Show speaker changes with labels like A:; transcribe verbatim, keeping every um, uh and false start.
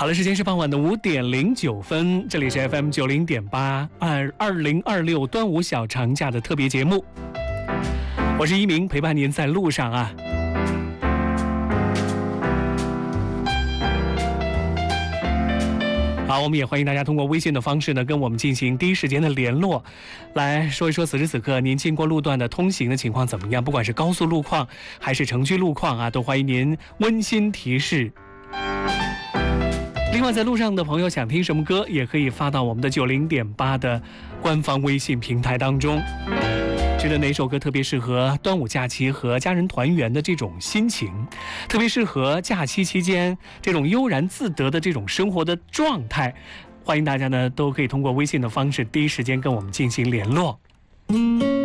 A: 好了，时间是傍晚的五点零九分，这里是 F M 九零点八，二二零二六端午小长假的特别节目，我是一鸣，陪伴您在路上啊。好，我们也欢迎大家通过微信的方式呢，跟我们进行第一时间的联络，来说一说此时此刻您经过路段的通行的情况怎么样，不管是高速路况还是城区路况啊，都欢迎您温馨提示。另外，在路上的朋友想听什么歌，也可以发到我们的九零点八的官方微信平台当中。觉得哪首歌特别适合端午假期和家人团圆的这种心情，特别适合假期期间这种悠然自得的这种生活的状态，欢迎大家呢都可以通过微信的方式第一时间跟我们进行联络。